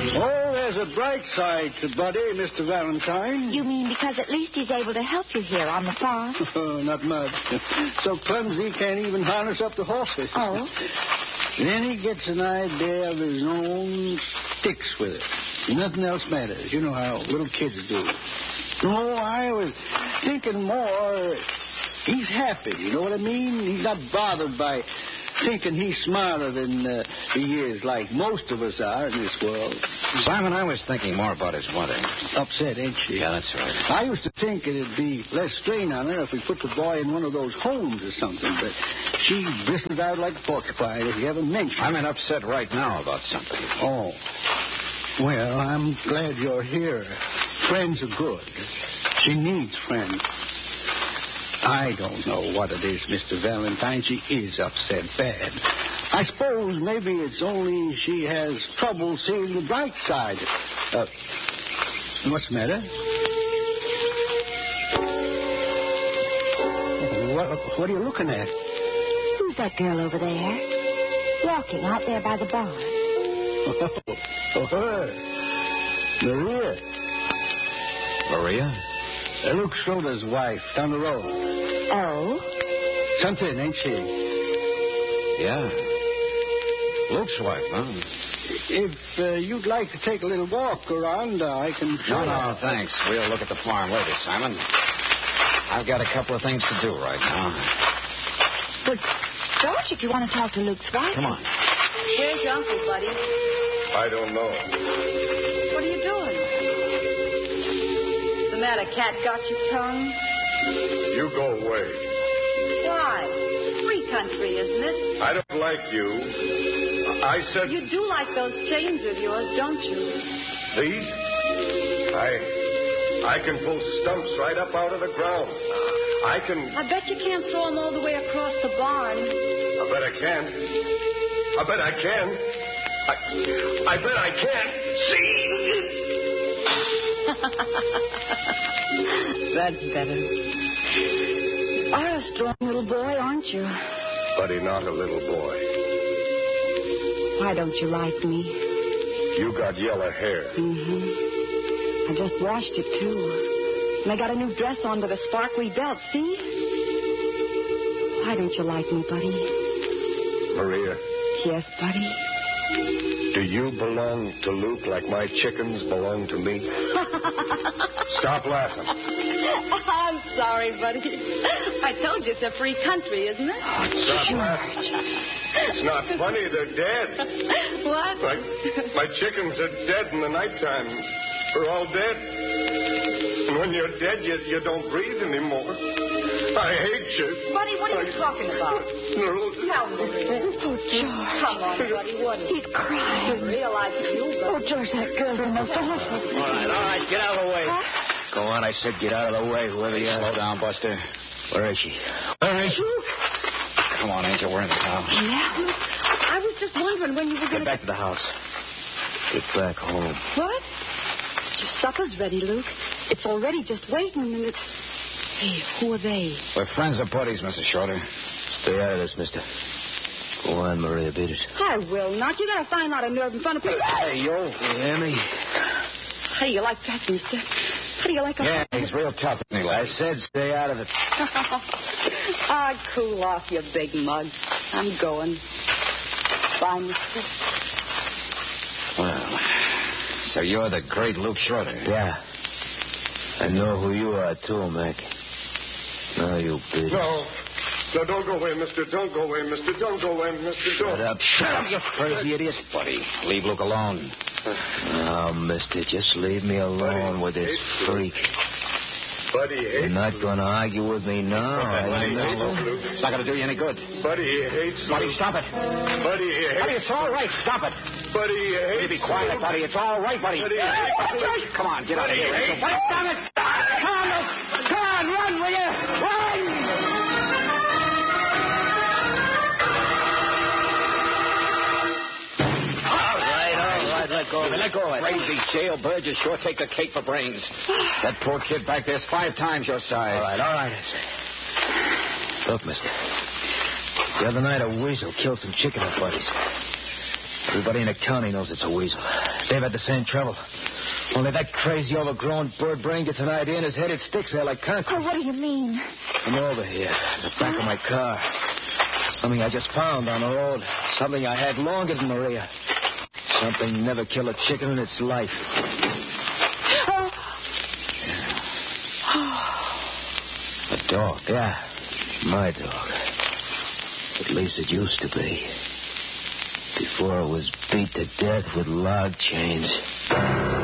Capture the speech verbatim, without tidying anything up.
Oh, there's a bright side to Buddy, Mister Valentine. You mean because at least he's able to help you here on the farm? Oh, not much. So clumsy he can't even harness up the horses. Oh? Then he gets an idea of his own, sticks with it. Nothing else matters. You know how little kids do. No, I was thinking more. He's happy, you know what I mean? He's not bothered by thinking he's smarter than uh, he is, like most of us are in this world. Simon, I was thinking more about his mother. Upset, ain't she? Yeah, that's right. I used to think it'd be less strain on her if we put the boy in one of those homes or something, but she bristles out like a porcupine if you ever mention it. I'm in upset right now about something. Oh. Well, I'm glad you're here. Friends are good. She needs friends. I don't know what it is, Mister Valentine. She is upset bad. I suppose maybe it's only she has trouble seeing the bright side. Uh, what's the matter? What, what are you looking at? Who's that girl over there? Walking out there by the barn. Oh, oh her. Maria. Maria? Uh, Luke Schroeder's wife, down the road. Oh? Something, ain't she? Yeah. Luke's wife, huh? If uh, you'd like to take a little walk around, uh, I can... No, no, thanks. We'll look at the farm later, Simon. I've got a couple of things to do right now. But, George, if you want to talk to Luke's wife... Come on. Where's your uncle, buddy? I don't know. What are you doing? What's the matter, cat got your tongue? You go away. Why? It's free country, isn't it? I don't like you. I said... You do like those chains of yours, don't you? These? I... I can pull stumps right up out of the ground. I can... I bet you can't throw them all the way across the barn. I bet I can. I bet I can. I, I bet I can. See? That's better. You are a strong little boy, aren't you? Buddy, not a little boy. Why don't you like me? You got yellow hair. Mm-hmm. I just washed it, too. And I got a new dress on with a sparkly belt, see? Why don't you like me, buddy? Maria. Yes, buddy? Do you belong to Luke like my chickens belong to me? Stop laughing. I'm sorry, buddy. I told you it's a free country, isn't it? Stop laughing. It's not funny. They're dead. What? My, my chickens are dead in the nighttime. They're all dead. And when you're dead, you, you don't breathe anymore. I hate you. Buddy, what are you talking about? No. Tell me. Oh, George. Come on, buddy. What is He's crying. I realize it's you, Oh, but... George, that girl's the most awful. All right, all right. Get out of the way. Huh? Go on, I said get out of the way, whoever you are. Slow down, Buster. Where is she? Where is she? Come on, Angel. We're in the house. Yeah? I was just wondering when you were going Get back to the house. Get back home. What? Your supper's ready, Luke. It's already just waiting, and it's... Hey, who are they? We're friends or buddies, Missus Shorter. Stay out of this, mister. Go on, Maria, beat it. I will not. You gotta find out a nerve in front of people. Hey, yo. You hear me? How do you like that, mister? How do you like a... Yeah, he's real tough, isn't he? I said stay out of it. Ah, cool off, you big mug. I'm going. Bye, mister. Well, so you're the great Luke Schroeder. Yeah. I know who you are, too, Mac. No, you bitch. No. No, don't go away, mister. Don't go away, mister. Don't go away, mister. Don't. Shut up. Shut up, you crazy idiot. Buddy, leave Luke alone. Oh, mister, just leave me alone with this freak. Buddy hates You're not Luke. going to argue with me now, are Buddy you, hates mister? Luke. It's not going to do you any good. Buddy hates Buddy, Luke. stop it. Buddy hates Buddy, it's all right. Stop it. Buddy hates Be quiet, Luke. buddy. It's all right, buddy. Buddy, Hey, buddy. buddy, Come on, get out of here. Buddy, Buddy, stop it. Come on, Luke. Come on, run, will you? Run! All right, all right, let go of it. Let go of it. Crazy jailbird, you sure take the cake for brains. That poor kid back there's five times your size. All right, all right. Look, mister. The other night, a weasel killed some chicken buddies. Everybody in the county knows it's a weasel. They've had the same trouble. Only that crazy, overgrown bird brain gets an idea in his head, it sticks there like concrete. Oh, what do you mean? Come over here, in the back of my car. Something I just found on the road. Something I had longer than Maria. Something never killed a chicken in its life. Oh. A dog, yeah. My dog. At least it used to be. Before it was beat to death with log chains.